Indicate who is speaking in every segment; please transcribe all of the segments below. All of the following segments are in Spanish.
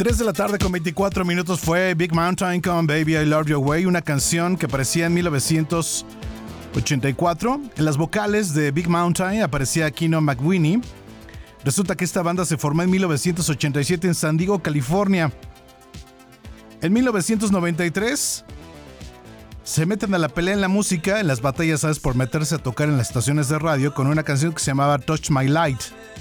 Speaker 1: 3 de la tarde con 24 minutos fue Big Mountain con Baby I Love Your Way, una canción que aparecía en 1984. En las vocales de Big Mountain aparecía Keno McWhinney. Resulta que esta banda se formó en 1987 en San Diego, California. En 1993 se meten a la pelea en la música, en las batallas, ¿sabes? Por meterse a tocar en las estaciones de radio con una canción que se llamaba Touch My Light.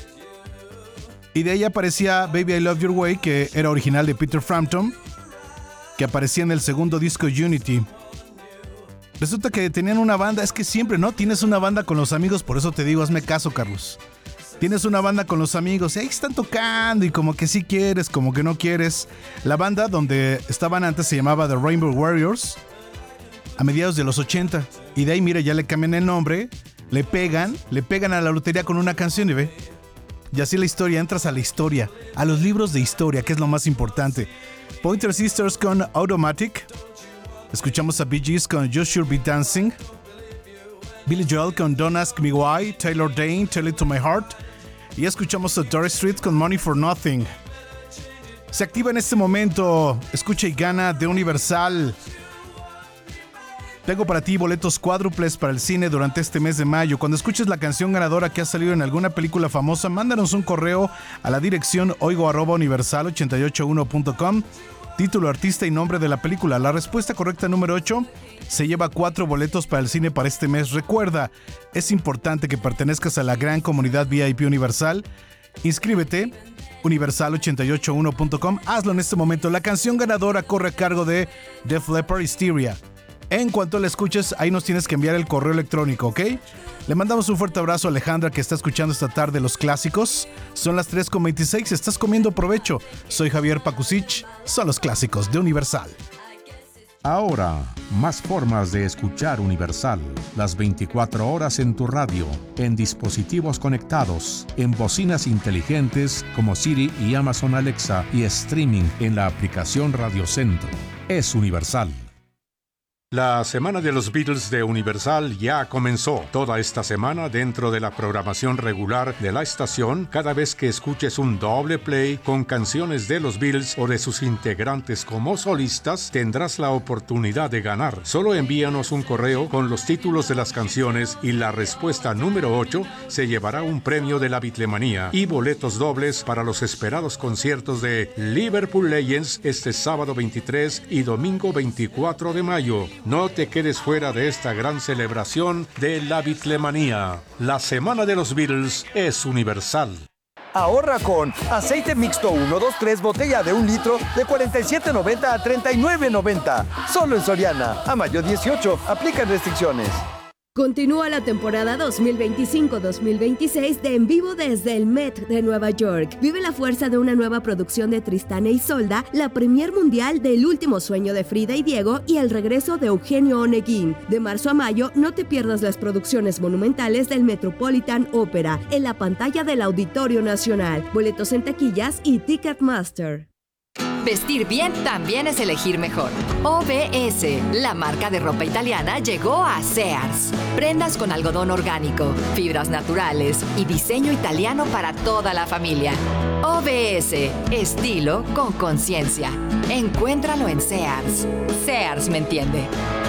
Speaker 1: Y de ahí aparecía Baby I Love Your Way, que era original de Peter Frampton, que aparecía en el segundo disco Unity. Resulta que tenían una banda, es que siempre, ¿no? Tienes una banda con los amigos, por eso te digo, hazme caso, Carlos. Tienes una banda con los amigos, y ahí están tocando, y como que sí quieres, como que no quieres. La banda donde estaban antes se llamaba The Rainbow Warriors, a mediados de los 80. Y de ahí, mira, ya le cambian el nombre, le pegan a la lotería con una canción y ve. Y así la historia, entras a la historia, a los libros de historia, que es lo más importante. Pointer Sisters con Automatic. Escuchamos a Bee Gees con You Should Be Dancing. Billy Joel con Don't Ask Me Why. Taylor Dayne, Tell It To My Heart. Y escuchamos a Doris Street con Money For Nothing. Se activa en este momento Escucha y Gana de Universal. Tengo para ti boletos cuádruples para el cine durante este mes de mayo. Cuando escuches la canción ganadora que ha salido en alguna película famosa, mándanos un correo a la dirección oigo@universal881.com. Título, artista y nombre de la película. La respuesta correcta número 8 se lleva 4 boletos para el cine para este mes. Recuerda, es importante que pertenezcas a la gran comunidad VIP Universal. Inscríbete, universal881.com. Hazlo en este momento. La canción ganadora corre a cargo de Def Leppard, Hysteria. En cuanto la escuches, ahí nos tienes que enviar el correo electrónico, ¿ok? Le mandamos un fuerte abrazo a Alejandra, que está escuchando esta tarde los clásicos. Son las 3:26, estás comiendo provecho. Soy Javier Pakusich, son los clásicos de Universal.
Speaker 2: Ahora, más formas de escuchar Universal. Las 24 horas en tu radio, en dispositivos conectados, en bocinas inteligentes como Siri y Amazon Alexa y streaming en la aplicación Radio Centro. Es Universal. La Semana de los Beatles de Universal ya comenzó. Toda esta semana, dentro de la programación regular de la estación, cada vez que escuches un doble play con canciones de los Beatles o de sus integrantes como solistas, tendrás la oportunidad de ganar. Solo envíanos un correo con los títulos de las canciones y la respuesta número 8 se llevará un premio de la Beatlemanía y boletos dobles para los esperados conciertos de Liverpool Legends este sábado 23 y domingo 24 de mayo. No te quedes fuera de esta gran celebración de la Beatlemanía. La Semana de los Beatles es Universal.
Speaker 3: Ahorra con aceite mixto 1, 2, 3, botella de 1 litro de $47.90 a $39.90. Solo en Soriana. A mayo 18. Aplican restricciones.
Speaker 4: Continúa la temporada 2025-2026 de En Vivo desde el Met de Nueva York. Vive la fuerza de una nueva producción de Tristán e Isolda, la premier mundial del último sueño de Frida y Diego y el regreso de Eugenio Oneguín. De marzo a mayo, no te pierdas las producciones monumentales del Metropolitan Opera en la pantalla del Auditorio Nacional. Boletos en taquillas y Ticketmaster.
Speaker 5: Vestir bien también es elegir mejor. OBS, la marca de ropa italiana, llegó a Sears. Prendas con algodón orgánico, fibras naturales y diseño italiano para toda la familia. OBS, estilo con conciencia. Encuéntralo en Sears. Sears me entiende.